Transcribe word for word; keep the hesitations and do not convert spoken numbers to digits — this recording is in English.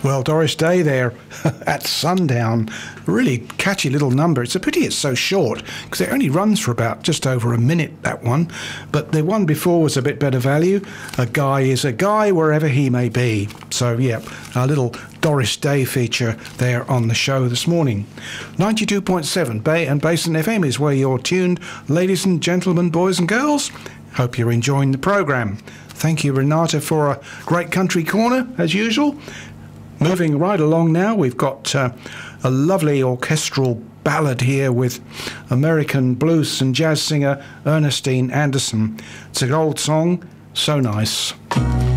Well, Doris Day there at sundown, really catchy little number. It's a pity it's so short because it only runs for about just over a minute, that one. But the one before was a bit better value. A guy is a guy wherever he may be. So, yeah, a little Doris Day feature there on the show this morning. ninety-two point seven Bay and Basin F M is where you're tuned, ladies and gentlemen, boys and girls. Hope you're enjoying the programme. Thank you, Renata, for a great country corner, as usual. Moving right along now, we've got uh, a lovely orchestral ballad here with American blues and jazz singer Ernestine Anderson. It's an old song, So Nice.